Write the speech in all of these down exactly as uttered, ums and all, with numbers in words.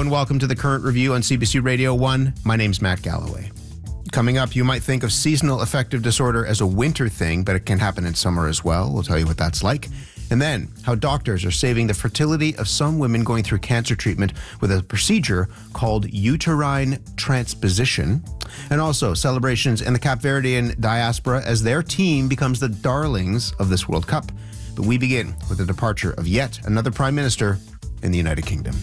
and welcome to the Current Review on C B C Radio one. My name's Matt Galloway. Coming up, you might think of seasonal affective disorder as a winter thing, but it can happen in summer as well. We'll tell you what that's like. And then, how doctors are saving the fertility of some women going through cancer treatment with a procedure called uterine transposition. And also, celebrations in the Capverdean diaspora as their team becomes the darlings of this World Cup. But we begin with the departure of yet another Prime Minister in the United Kingdom.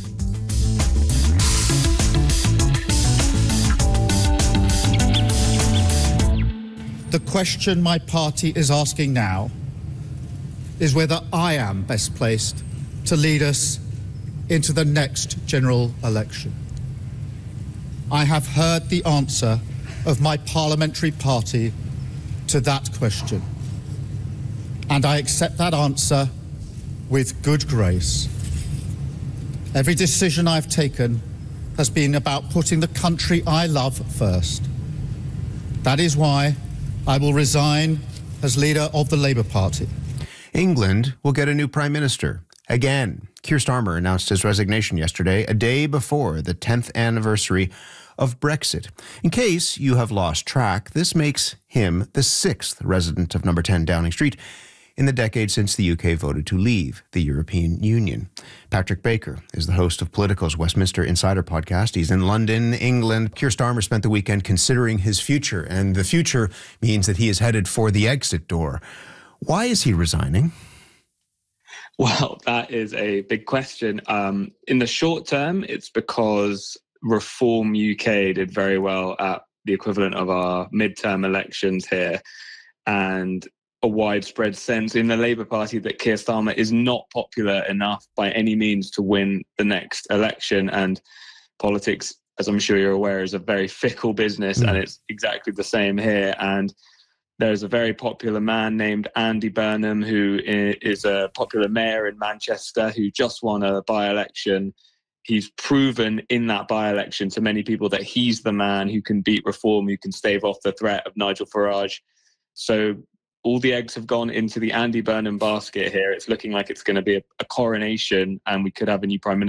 The question my party is asking now is whether I am best placed to lead us into the next general election. I have heard the answer of my parliamentary party to that question, and I accept that answer with good grace. Every decision I've taken has been about putting the country I love first. That is why I will resign as leader of the Labour Party. England will get a new Prime Minister. Again, Keir Starmer announced his resignation yesterday, a day before the tenth anniversary of Brexit. In case you have lost track, this makes him the sixth resident of number ten Downing Street in the decade since the U K voted to leave the European Union. Patrick Baker is the host of Politico's Westminster Insider podcast. He's in London, England. Keir Starmer spent the weekend considering his future, and the future means that he is headed for the exit door. Why is he resigning? Well, that is a big question. Um, in the short term, it's because Reform U K did very well at the equivalent of our midterm elections here, and a widespread sense in the Labour Party that Keir Starmer is not popular enough by any means to win the next election. And politics, as I'm sure you're aware, is a very fickle business, mm. and it's exactly the same here. And there's a very popular man named Andy Burnham, who is a popular mayor in Manchester, who just won a by-election. He's proven in that by-election to many people that he's the man who can beat Reform, who can stave off the threat of Nigel Farage. So all the eggs have gone into the Andy Burnham basket here. It's looking like it's going to be a, a coronation, and we could have a new Prime Minister